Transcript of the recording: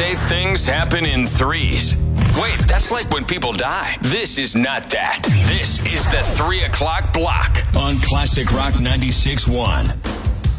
say things happen in threes. Wait, that's like when people die. This is not that. This is the 3 o'clock block on Classic Rock 96.1.